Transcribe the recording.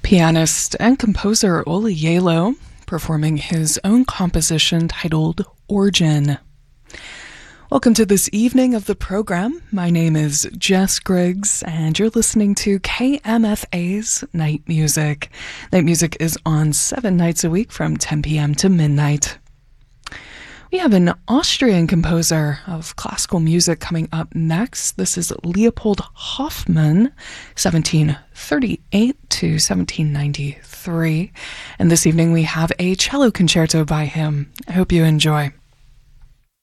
Pianist and composer Ola Yalo performing his own composition titled Origin. Welcome to this evening of the program. My name is Jess Griggs, and you're listening to KMFA's Night Music. Night Music is on 7 nights a week from 10 p.m. to midnight. We have an Austrian composer of classical music coming up next. This is Leopold Hoffmann, 1738 to 1793. And this evening we have a cello concerto by him. I hope you enjoy.